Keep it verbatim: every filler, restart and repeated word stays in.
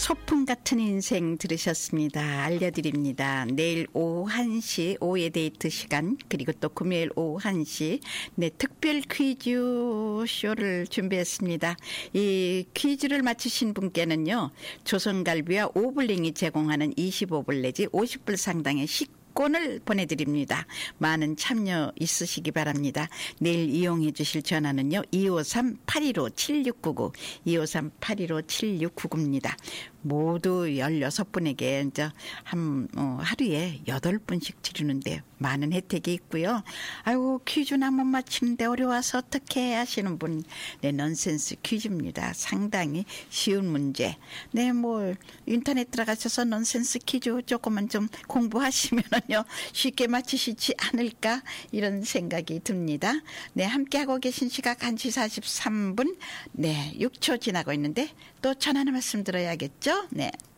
소풍 같은 인생 들으셨습니다. 알려드립니다. 내일 오후 한 시 오후의 데이트 시간, 그리고 또 금요일 오후 한 시 네, 특별 퀴즈 쇼를 준비했습니다. 이 퀴즈를 맞히신 분께는요, 조선갈비와 오블링이 제공하는 이십오 불 내지 오십 불 상당의 식 권을 보내드립니다. 많은 참여 있으시기 바랍니다. 내일 이용해 주실 전화는요. 이오삼 팔일오 칠육구구 이오삼 팔일오 칠육구구입니다. 모두 열여섯 분에게 이제 한 어, 하루에 여덟 분씩 드리는데 많은 혜택이 있고요. 아이고 퀴즈나 못 맞히는데 어려워서 어떻게 하시는 분, 네, 넌센스 퀴즈입니다. 상당히 쉬운 문제. 네, 뭐 인터넷 들어가셔서 넌센스 퀴즈 조금만 좀 공부하시면은요 쉽게 맞히시지 않을까 이런 생각이 듭니다. 네, 함께하고 계신 시각 한 시 사십삼 분 네, 육 초 지나고 있는데 또 전하는 말씀 들어야겠죠? 네.